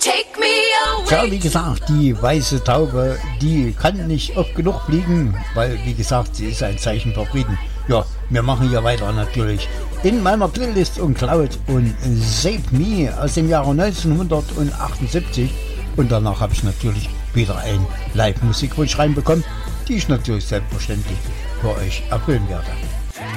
Ja, wie gesagt, die weiße Taube, die kann nicht oft genug fliegen, weil, wie gesagt, sie ist ein Zeichen für Frieden. Ja, wir machen hier weiter natürlich in meiner Playlist und Cloud und Save Me aus dem Jahre 1978. Und danach habe ich natürlich wieder ein Live-Musikwunsch reinbekommen, die ich natürlich selbstverständlich für euch erfüllen werde.